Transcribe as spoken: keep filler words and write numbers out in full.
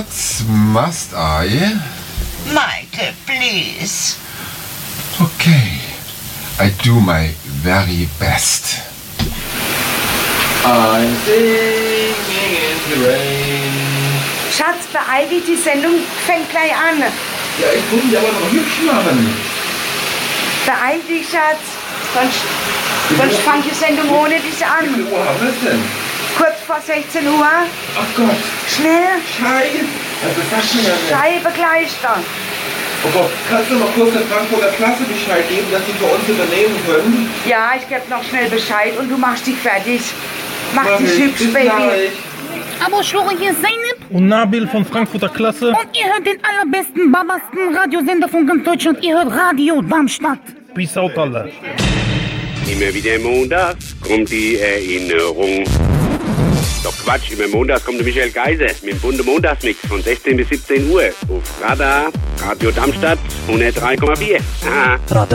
What must I? Maite, please. Okay. I do my very best. I'm singing in the rain. Schatz, beeil dich, die Sendung fängt gleich an. Ja, ich muss mich aber noch hübsch machen. Beeil dich, Schatz. Sonst, sonst fängt die Sendung ohne dich Wie an. viel Uhr haben wir es denn? Kurz vor sechzehn Uhr. Ach Gott. Schnell. Scheiße. Also sagst du ja nicht. Scheibe gleich da. Oh Gott, kannst du noch kurz der Frankfurter Klasse Bescheid geben, dass sie für uns übernehmen können? Ja, ich gebe noch schnell Bescheid und du machst dich fertig. Mach Mach dich ich. hübsch, Bis Baby. gleich. Aber Schlore, hier ist Zeynep. Und Nabil von Frankfurter Klasse. Und ihr hört den allerbesten, babasten Radiosender von ganz Deutschland. Ihr hört Radio Darmstadt. Peace out, alle. Immer wieder montags kommt die Erinnerung. Doch Quatsch, immer montags kommt der Michael Geiser mit dem bunten Montagsmix von sechzehn bis siebzehn Uhr auf Radar, Radio Darmstadt, hundertdrei Komma vier. Aha.